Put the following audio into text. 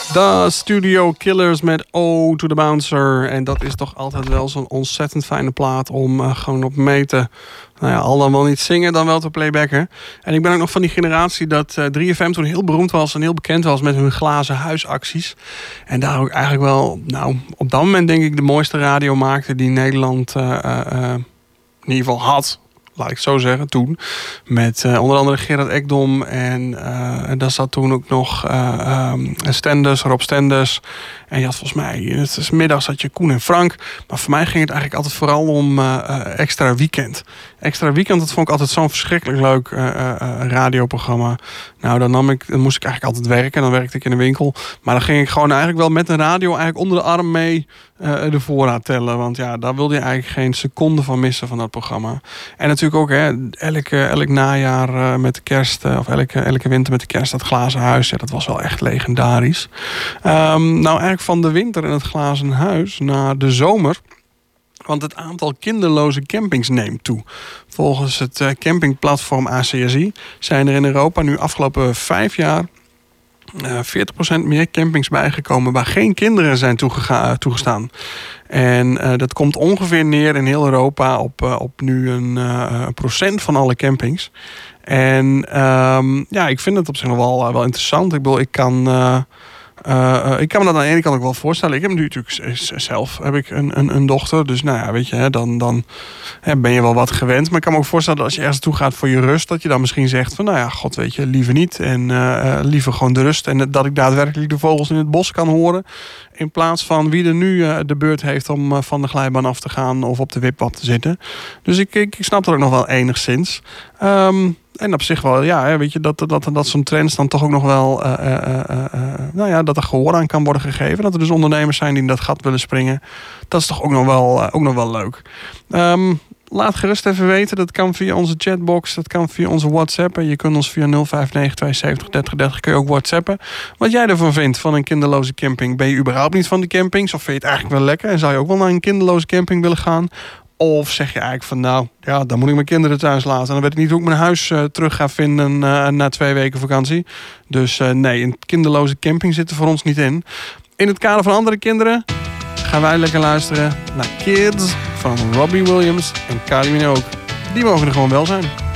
The Studio Killers met O to the Bouncer. En dat is toch altijd wel zo'n ontzettend fijne plaat om gewoon op mee te... Nou ja, al dan wel niet zingen, dan wel te playbacken. En ik ben ook nog van die generatie dat 3FM toen heel beroemd was en heel bekend was met hun glazen huisacties. En daar ook eigenlijk wel, nou, op dat moment denk ik de mooiste radio maakte die Nederland in ieder geval had. Laat ik het zo zeggen, toen. Met onder andere Gerard Ekdom. En daar zat toen ook nog Stenders, Rob Stenders. En je had volgens mij, het is middags had je Koen en Frank. Maar voor mij ging het eigenlijk altijd vooral om Extra Weekend. Extra Weekend, dat vond ik altijd zo'n verschrikkelijk leuk radioprogramma. Nou, dan moest ik eigenlijk altijd werken. Dan werkte ik in een winkel. Maar dan ging ik gewoon eigenlijk wel met een radio eigenlijk onder de arm mee de voorraad tellen. Want ja, daar wilde je eigenlijk geen seconde van missen van dat programma. En natuurlijk ook elk najaar met de kerst, of elke winter met de kerst, dat glazen huis. Ja, dat was wel echt legendarisch. Nou, eigenlijk van de winter in het glazen huis naar de zomer. Want het aantal kinderloze campings neemt toe. Volgens het campingplatform ACSI zijn er in Europa nu afgelopen 5 jaar 40% meer campings bijgekomen waar geen kinderen zijn toegestaan. En dat komt ongeveer neer in heel Europa op nu een procent van alle campings. En ja, ik vind het op zich nog wel interessant. Ik bedoel, ik kan me dat aan de ene kant ook wel voorstellen. Ik heb nu natuurlijk zelf een dochter. Dus nou ja, weet je, dan ben je wel wat gewend. Maar ik kan me ook voorstellen dat als je ergens toe gaat voor je rust, dat je dan misschien zegt van, nou ja, god, weet je, liever niet. En liever gewoon de rust. En dat ik daadwerkelijk de vogels in het bos kan horen. In plaats van wie er nu de beurt heeft om van de glijbaan af te gaan of op de wipwap te zitten. Dus ik snap dat ook nog wel enigszins. En op zich wel, ja, weet je, dat zo'n trends dan toch ook nog wel, nou ja, dat er gehoor aan kan worden gegeven. Dat er dus ondernemers zijn die in dat gat willen springen. Dat is toch ook nog wel leuk. Laat gerust even weten. Dat kan via onze chatbox. Dat kan via onze WhatsApp. En je kunt ons via 059-270-3030 kun je ook WhatsAppen. Wat jij ervan vindt van een kinderloze camping. Ben je überhaupt niet van de campings? Of vind je het eigenlijk wel lekker? En zou je ook wel naar een kinderloze camping willen gaan? Of zeg je eigenlijk van, nou, ja, dan moet ik mijn kinderen thuis laten. En dan weet ik niet hoe ik mijn huis terug ga vinden na 2 weken vakantie. Dus nee, een kinderloze camping zit er voor ons niet in. In het kader van andere kinderen gaan wij lekker luisteren naar Kids van Robbie Williams en Kylie Minogue. Die mogen er gewoon wel zijn.